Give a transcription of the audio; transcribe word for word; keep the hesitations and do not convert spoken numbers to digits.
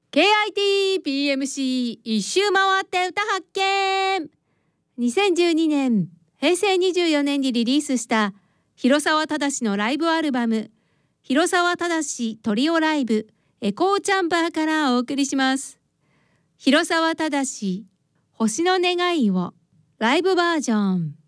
ケーアイティーピーエムシー 一周回って歌発見。にせんじゅうにねんへいせいにじゅうよねんにリリースした広沢忠のライブアルバム広沢忠トリオライブエコーチャンバーからお送りします。広沢忠星の願いをライブバージョン。